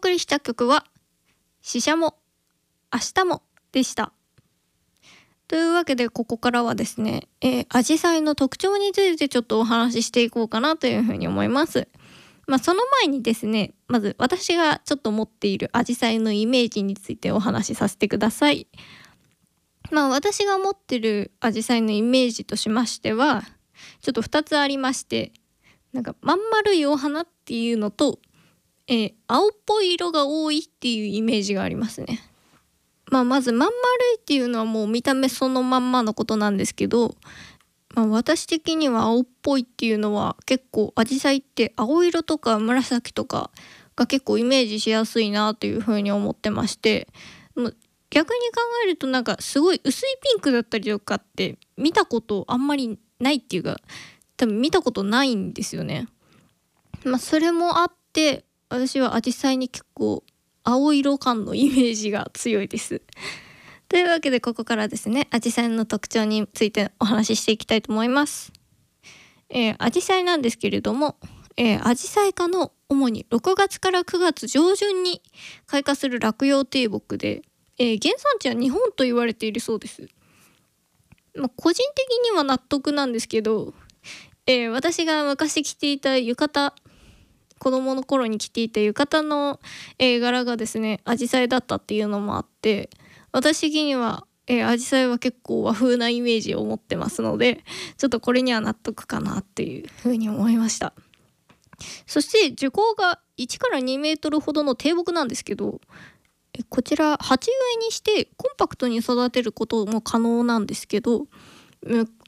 送りした曲はししゃも明日もでした。というわけでここからはですね、アジサイの特徴についてちょっとお話ししていこうかなというふうに思います。その前にですね、まず私がちょっと持っているアジサイのイメージについてお話しさせてください。私が持ってるアジサイのイメージとしましてはちょっと2つありまして、なんかまん丸いお花っていうのと、青っぽい色が多いっていうイメージがありますね。まずまん丸いっていうのはもう見た目そのまんまのことなんですけど、私的には青っぽいっていうのは結構アジサイって青色とか紫とかが結構イメージしやすいなというふうに思ってまして、逆に考えるとなんかすごい薄いピンクだったりとかって見たことあんまりないっていうか、多分見たことないんですよね。それもあって私はアジサイに結構青色感のイメージが強いです。というわけでここからですね、アジサイの特徴についてお話ししていきたいと思います。アジサイなんですけれども、アジサイ科の主に6月から9月上旬に開花する落葉低木で、原産地は日本と言われているそうです。個人的には納得なんですけど、私が昔着ていた浴衣、子供の頃に着ていた浴衣の、柄がですねアジサイだったっていうのもあって、私的にはアジサイは結構和風なイメージを持ってますので、ちょっとこれには納得かなっていうふうに思いました。そして樹高が1から2メートルほどの低木なんですけど、こちら鉢植えにしてコンパクトに育てることも可能なんですけど、